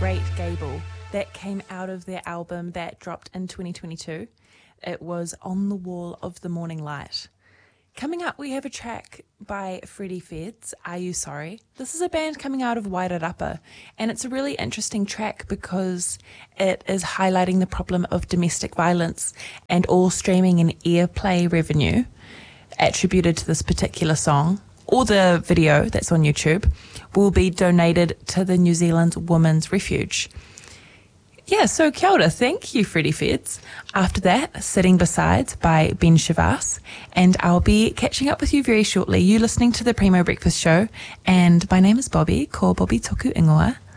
Great Gable that came out of their album that dropped in 2022. It was On the Wall of the Morning Light. Coming up, we have a track by Freddie Feds, Are You Sorry? This is a band coming out of Wairarapa, and it's a really interesting track because it is highlighting the problem of domestic violence, and all streaming and airplay revenue attributed to this particular song, or the video that's on YouTube, will be donated to the New Zealand Women's Refuge. Yeah, so kia ora. Thank you, Freddie Feds. After that, Sitting Beside by Ben Shavas, and I'll be catching up with you very shortly. You're listening to the Primo Breakfast Show, and my name is Bobby, ko Bobby Toku Ingoa.